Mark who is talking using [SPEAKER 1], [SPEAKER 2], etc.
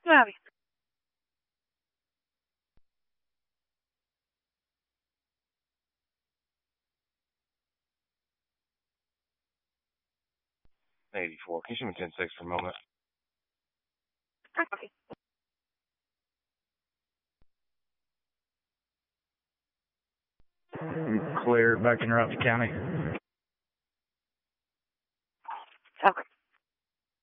[SPEAKER 1] Bobby.
[SPEAKER 2] '84. Can you show me 10-6 for a moment?
[SPEAKER 1] Okay.
[SPEAKER 3] Clear back in Rocky County.
[SPEAKER 1] Okay.